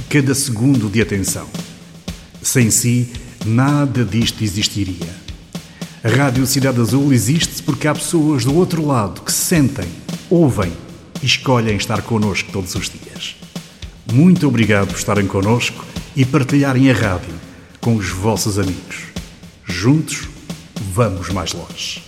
cada segundo de atenção. Sem si, nada disto existiria. A Rádio Cidade Azul existe porque há pessoas do outro lado que sentem, ouvem e escolhem estar connosco todos os dias. Muito obrigado por estarem connosco e partilharem a rádio com os vossos amigos. Juntos, vamos mais longe.